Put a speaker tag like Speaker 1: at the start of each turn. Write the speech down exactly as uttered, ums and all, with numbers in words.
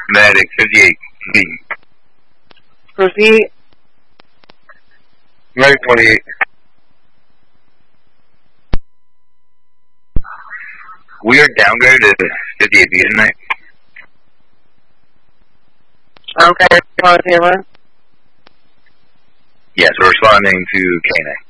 Speaker 1: Medic fifty-eight B.
Speaker 2: Proceed.
Speaker 1: Medic twenty-eight. We are downgraded to fifty-eight B tonight.
Speaker 2: Okay, respond to one.
Speaker 1: Yes, we're responding to K nine.